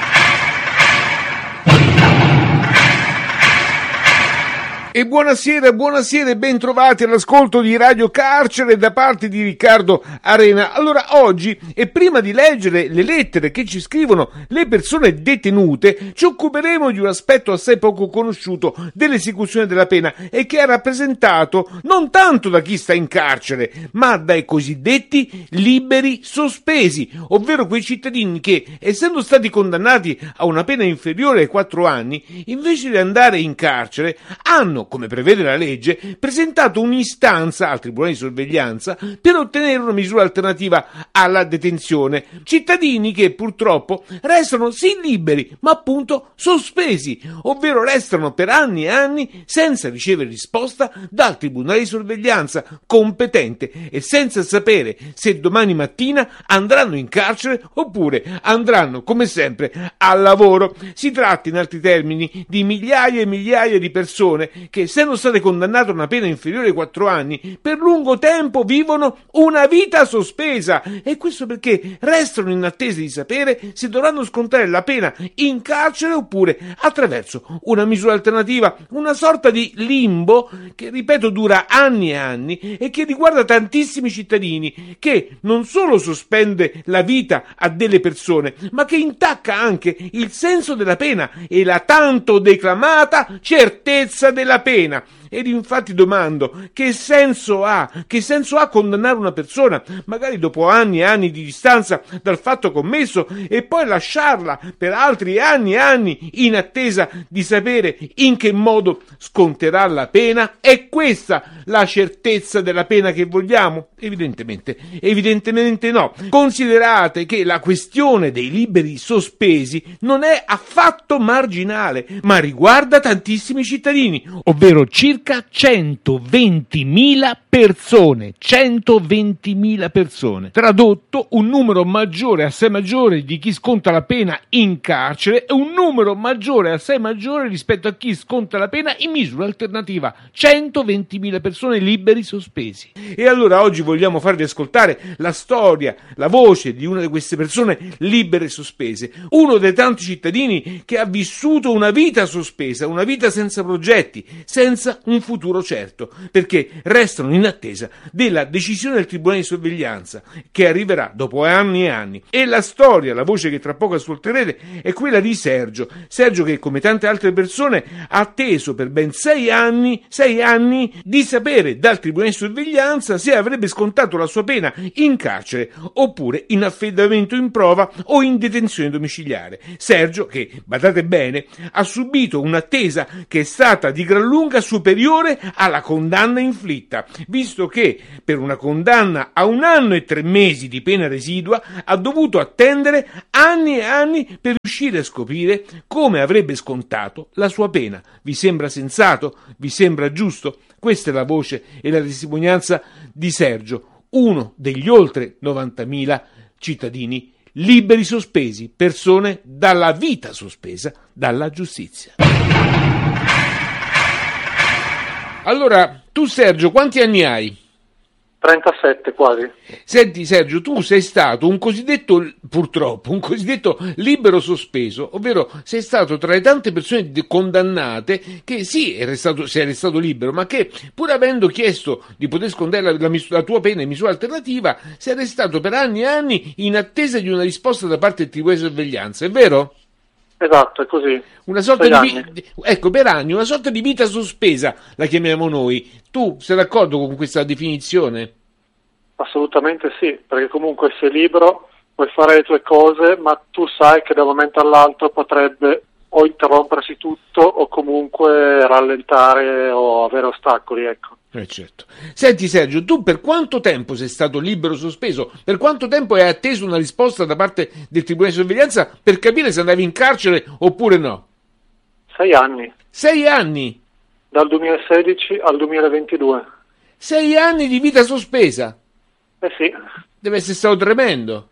E buonasera e ben trovati all'ascolto di Radio Carcere da parte di Riccardo Arena. Allora, oggi, e prima di leggere le lettere che ci scrivono le persone detenute, ci occuperemo di un aspetto assai poco conosciuto dell'esecuzione della pena e che è rappresentato non tanto da chi sta in carcere, ma dai cosiddetti liberi sospesi, ovvero quei cittadini che, essendo stati condannati a una pena inferiore ai 4 anni, invece di andare in carcere, hanno, come prevede la legge, presentato un'istanza al Tribunale di sorveglianza per ottenere una misura alternativa alla detenzione. Cittadini che purtroppo restano sì liberi, ma appunto sospesi, ovvero restano per anni e anni senza ricevere risposta dal Tribunale di sorveglianza competente e senza sapere se domani mattina andranno in carcere oppure andranno, come sempre, al lavoro. Si tratta, in altri termini, di migliaia e migliaia di persone che, essendo state condannate a una pena inferiore ai 4 anni, per lungo tempo vivono una vita sospesa, e questo perché restano in attesa di sapere se dovranno scontare la pena in carcere oppure attraverso una misura alternativa, una sorta di limbo che, ripeto, dura anni e anni e che riguarda tantissimi cittadini, che non solo sospende la vita a delle persone, ma che intacca anche il senso della pena e la tanto declamata certezza della pena. Ed infatti domando, che senso ha condannare una persona, magari dopo anni e anni di distanza dal fatto commesso, e poi lasciarla per altri anni e anni in attesa di sapere in che modo sconterà la pena? È questa la certezza della pena che vogliamo? Evidentemente no. Considerate che la questione dei liberi sospesi non è affatto marginale, ma riguarda tantissimi cittadini, ovvero circa circa 120.000 persone. 120.000 persone. Tradotto, un numero maggiore, assai maggiore di chi sconta la pena in carcere e un numero maggiore, assai maggiore rispetto a chi sconta la pena in misura alternativa. 120.000 persone liberi sospesi. E allora oggi vogliamo farvi ascoltare la storia, la voce di una di queste persone libere sospese, uno dei tanti cittadini che ha vissuto una vita sospesa, una vita senza progetti, senza un futuro certo, perché restano in attesa della decisione del Tribunale di sorveglianza che arriverà dopo anni e anni. E la storia, la voce che tra poco ascolterete, è quella di Sergio che, come tante altre persone, ha atteso per ben 6 anni di sapere dal Tribunale di sorveglianza se avrebbe scontato la sua pena in carcere oppure in affidamento in prova o in detenzione domiciliare. Sergio che, badate bene, ha subito un'attesa che è stata di gran lunga superiore alla condanna inflitta, visto che per una condanna a 1 anno e 3 mesi di pena residua ha dovuto attendere anni e anni per riuscire a scoprire come avrebbe scontato la sua pena. Vi sembra sensato? Vi sembra giusto? Questa è la voce e la testimonianza di Sergio, uno degli oltre 90.000 cittadini liberi sospesi, persone dalla vita sospesa dalla giustizia. Allora, tu Sergio, quanti anni hai? 37 quasi. Senti Sergio, tu sei stato un cosiddetto libero sospeso, ovvero sei stato tra le tante persone condannate che sì, sei restato libero, ma che pur avendo chiesto di poter scontare la tua pena in misura alternativa, sei restato per anni e anni in attesa di una risposta da parte del Tribunale di sorveglianza, è vero? Esatto, è così. Una sorta per anni, una sorta di vita sospesa, la chiamiamo noi. Tu sei d'accordo con questa definizione? Assolutamente sì, perché comunque sei libero, puoi fare le tue cose, ma tu sai che da un momento all'altro potrebbe o interrompersi tutto o comunque rallentare o avere ostacoli, ecco. Certo. Senti Sergio, tu per quanto tempo sei stato libero sospeso? Per quanto tempo hai atteso una risposta da parte del Tribunale di sorveglianza per capire se andavi in carcere oppure no? 6 anni. 6 anni? Dal 2016 al 2022. 6 anni di vita sospesa? Sì. Deve essere stato tremendo.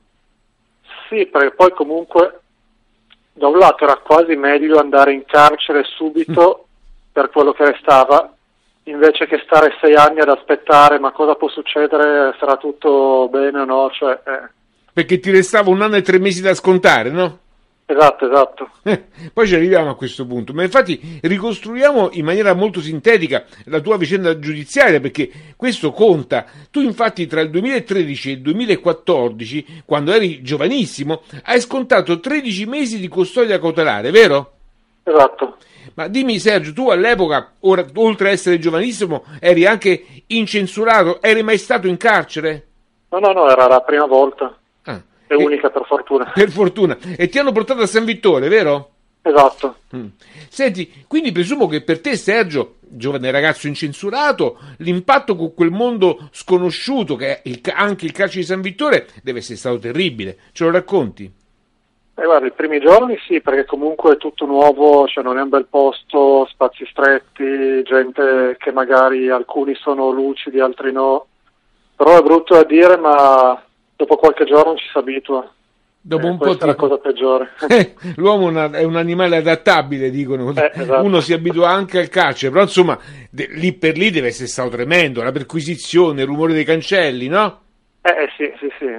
Sì, perché poi comunque da un lato era quasi meglio andare in carcere subito per quello che restava, invece che stare 6 anni ad aspettare ma cosa può succedere, sarà tutto bene o no, cioè... Perché ti restava 1 anno e 3 mesi da scontare, no? Esatto. Poi ci arriviamo a questo punto, ma infatti ricostruiamo in maniera molto sintetica la tua vicenda giudiziaria, perché questo conta. Tu infatti tra il 2013 e il 2014, quando eri giovanissimo, hai scontato 13 mesi di custodia cautelare, vero? Esatto. Ma dimmi Sergio, tu all'epoca, oltre a essere giovanissimo, eri anche incensurato, eri mai stato in carcere? No, era la prima volta. È unica per fortuna. Per fortuna. E ti hanno portato a San Vittore, vero? Esatto. Senti, quindi presumo che per te, Sergio, giovane ragazzo incensurato, l'impatto con quel mondo sconosciuto che è anche il carcere di San Vittore deve essere stato terribile. Ce lo racconti? Guarda, i primi giorni sì, perché comunque è tutto nuovo, cioè non è un bel posto, spazi stretti, gente che magari alcuni sono lucidi, altri no. Però è brutto da dire, ma dopo qualche giorno ci si abitua. Dopo un questa po' è la cosa peggiore. L'uomo è un animale adattabile, dicono. Esatto. Uno si abitua anche al carcere, però insomma lì per lì deve essere stato tremendo, la perquisizione, il rumore dei cancelli, no? Sì,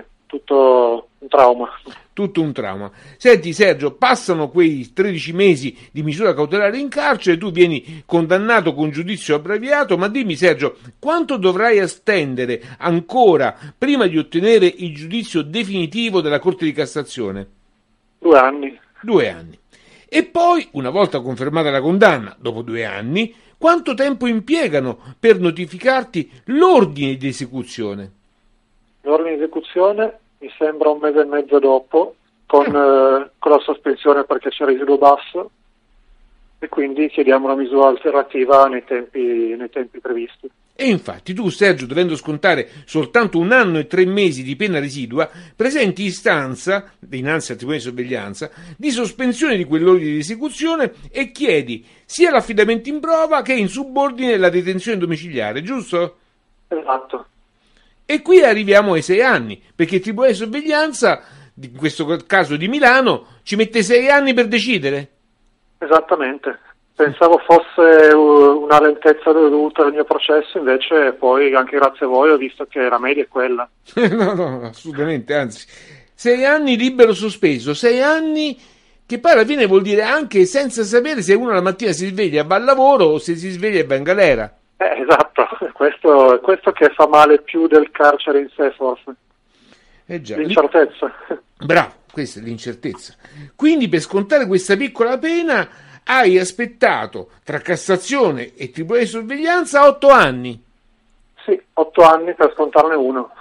tutto un trauma. Tutto un trauma. Senti Sergio, passano quei 13 mesi di misura cautelare in carcere, tu vieni condannato con giudizio abbreviato, ma dimmi Sergio, quanto dovrai attendere ancora prima di ottenere il giudizio definitivo della Corte di Cassazione? 2 anni. 2 anni. E poi, una volta confermata la condanna, dopo 2 anni, quanto tempo impiegano per notificarti l'ordine di esecuzione? L'ordine di esecuzione mi sembra 1 mese e mezzo dopo, con la sospensione perché c'è residuo basso, e quindi chiediamo una misura alternativa nei tempi previsti. E infatti tu, Sergio, dovendo scontare soltanto 1 anno e 3 mesi di pena residua, presenti istanza, dinanzi al Tribunale di Sorveglianza, di sospensione di quell'ordine di esecuzione e chiedi sia l'affidamento in prova che in subordine la detenzione domiciliare, giusto? Esatto. E qui arriviamo ai 6 anni, perché il Tribunale di Sorveglianza, in questo caso di Milano, ci mette 6 anni per decidere? Esattamente. Pensavo fosse una lentezza dovuta al mio processo, invece poi anche grazie a voi ho visto che la media è quella. No, assolutamente, anzi. 6 anni libero sospeso, 6 anni che poi alla fine vuol dire anche senza sapere se uno la mattina si sveglia e va al lavoro o se si sveglia e va in galera. Esatto, questo che fa male più del carcere in sé forse. Già. L'incertezza. Bravo, questa è l'incertezza. Quindi per scontare questa piccola pena hai aspettato tra Cassazione e Tribunale di Sorveglianza 8 anni. Sì, 8 anni per scontarne uno.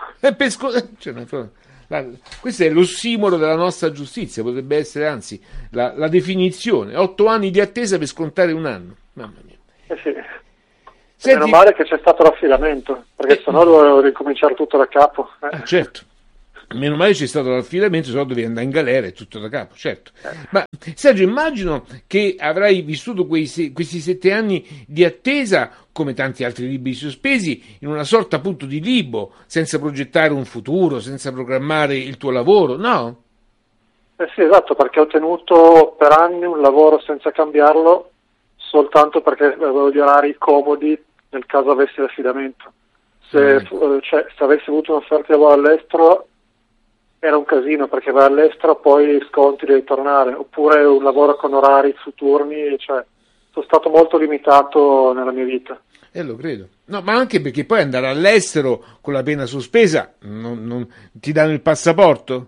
Questo è l'ossimoro della nostra giustizia, potrebbe essere anzi la definizione. 8 anni di attesa per scontare 1 anno. Mamma mia. Sì. Meno male che c'è stato l'affidamento, perché sennò dovevo ricominciare tutto da capo. Certo. Meno male c'è stato l'affidamento, se no dovevi andare in galera e tutto da capo, certo. Ma Sergio, immagino che avrai vissuto questi 7 anni di attesa, come tanti altri liberi sospesi, in una sorta appunto di limbo, senza progettare un futuro, senza programmare il tuo lavoro, no? Sì, esatto, perché ho tenuto per anni un lavoro senza cambiarlo, soltanto perché avevo gli orari comodi nel caso avessi l'affidamento. Se avessi avuto un'offerta di lavoro all'estero era un casino, perché vai all'estero poi sconti devi tornare, oppure un lavoro con orari su turni, sono stato molto limitato nella mia vita. Lo credo. No, ma anche perché poi andare all'estero con la pena sospesa non ti danno il passaporto?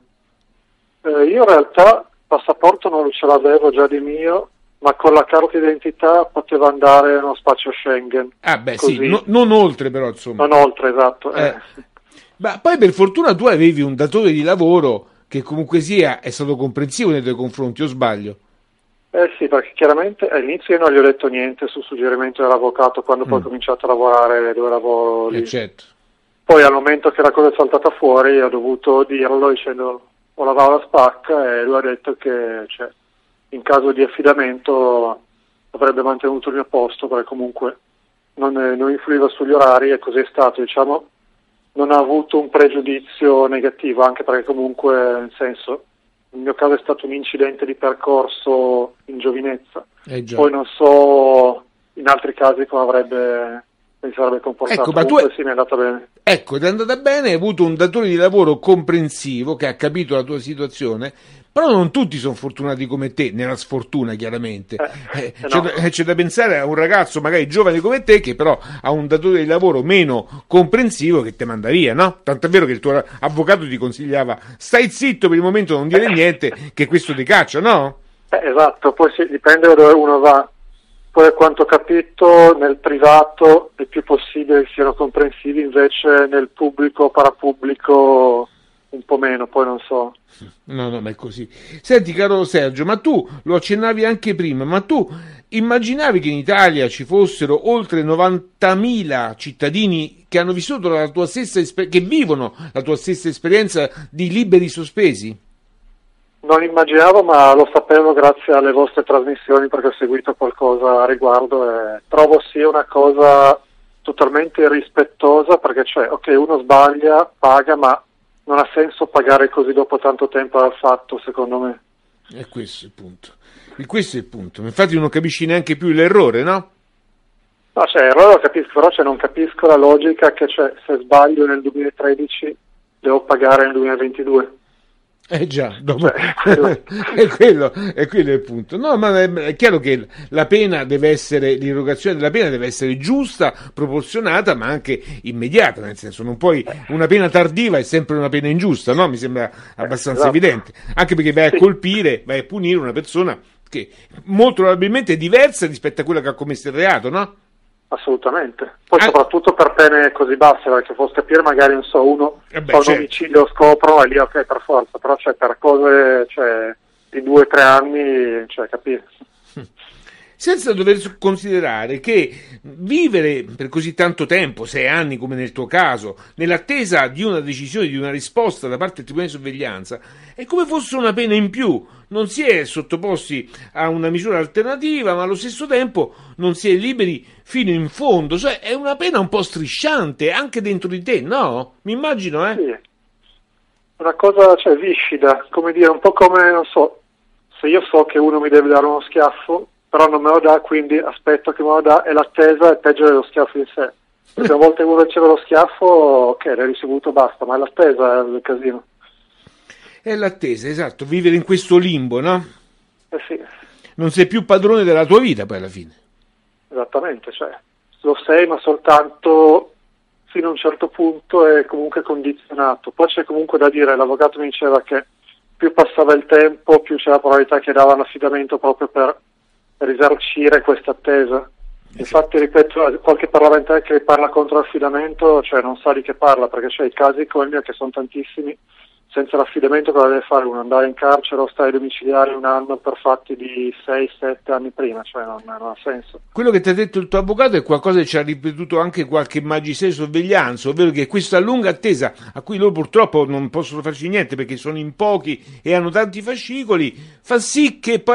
Io in realtà il passaporto non ce l'avevo già di mio, ma con la carta d'identità potevo andare nello spazio Schengen. Sì, non oltre però, insomma. Non oltre, esatto. Sì. Ma poi per fortuna tu avevi un datore di lavoro che comunque sia è stato comprensivo nei tuoi confronti, o sbaglio? Sì, perché chiaramente all'inizio io non gli ho detto niente sul suggerimento dell'avvocato quando poi ho cominciato a lavorare dove lavoro lì. Certo. Poi al momento che la cosa è saltata fuori ho dovuto dirlo dicendo o lavavo la spacca, e lui ha detto che in caso di affidamento avrebbe mantenuto il mio posto, perché comunque non influiva sugli orari, e così è stato, non ha avuto un pregiudizio negativo, anche perché comunque, nel senso, nel mio caso è stato un incidente di percorso in giovinezza, poi non so in altri casi come si sarebbe comportato. Ecco, ma sì, mi è andata bene. Ecco, ti è andata bene, hai avuto un datore di lavoro comprensivo che ha capito la tua situazione, però non tutti sono fortunati come te, nella sfortuna chiaramente. C'è da pensare a un ragazzo magari giovane come te che però ha un datore di lavoro meno comprensivo che te manda via, no? Tanto è vero che il tuo avvocato ti consigliava stai zitto per il momento, non dire niente, che questo ti caccia, no? Esatto, poi dipende da dove uno va. Poi a quanto ho capito nel privato è più possibile che siano comprensivi, invece nel pubblico, parapubblico un po' meno, poi non so. No, ma è così. Senti, caro Sergio, ma tu lo accennavi anche prima, ma tu immaginavi che in Italia ci fossero oltre 90.000 cittadini che hanno vissuto la tua stessa che vivono la tua stessa esperienza di liberi sospesi? Non immaginavo, ma lo sapevo grazie alle vostre trasmissioni, perché ho seguito qualcosa a riguardo e trovo sia una cosa totalmente irrispettosa, perché uno sbaglia, paga, ma non ha senso pagare così dopo tanto tempo dal fatto, secondo me. E questo è il punto. Questo è il punto. Infatti non capisci neanche più l'errore, no? No, l'errore lo capisco, però non capisco la logica che se sbaglio nel 2013 devo pagare nel 2022. Già, dopo è quello il punto. No, ma è chiaro che la pena deve essere, l'irrogazione della pena deve essere giusta, proporzionata, ma anche immediata, nel senso non puoi, una pena tardiva è sempre una pena ingiusta, no? Mi sembra abbastanza evidente, anche perché vai a colpire, vai a punire una persona che molto probabilmente è diversa rispetto a quella che ha commesso il reato, no? Assolutamente, poi soprattutto per pene così basse, perché posso capire magari un omicidio scopro e lì ok per forza, però per cose di 2 o 3 anni, capire. senza dover considerare che vivere per così tanto tempo, 6 anni come nel tuo caso, nell'attesa di una decisione, di una risposta da parte del Tribunale di Sorveglianza, è come fosse una pena in più. Non si è sottoposti a una misura alternativa, ma allo stesso tempo non si è liberi fino in fondo. Cioè, è una pena un po' strisciante anche dentro di te, no? Mi immagino, Sì. Una cosa, viscida, come dire, un po' come, non so, se io so che uno mi deve dare uno schiaffo, però non me lo dà, quindi aspetto che me lo dà, e l'attesa è peggio dello schiaffo in sé. Perché a volte uno riceve lo schiaffo, ok, l'hai ricevuto, basta, ma è l'attesa è il casino. È l'attesa, esatto, vivere in questo limbo, no? Sì. Non sei più padrone della tua vita poi alla fine. Esattamente, lo sei, ma soltanto fino a un certo punto è comunque condizionato. Poi c'è comunque da dire, l'avvocato mi diceva che più passava il tempo, più c'è la probabilità che davano affidamento proprio per risarcire questa attesa. Infatti, ripeto, qualche parlamentare che parla contro l'affidamento, non sa di che parla, perché c'è i casi come il mio, che sono tantissimi. Senza l'affidamento cosa deve fare uno? Andare in carcere o stare domiciliare 1 anno per fatti di 6-7 anni prima? Non ha senso. Quello che ti ha detto il tuo avvocato è qualcosa che ci ha ripetuto anche qualche magistrato di sorveglianza, ovvero che questa lunga attesa, a cui loro purtroppo non possono farci niente perché sono in pochi e hanno tanti fascicoli, fa sì che poi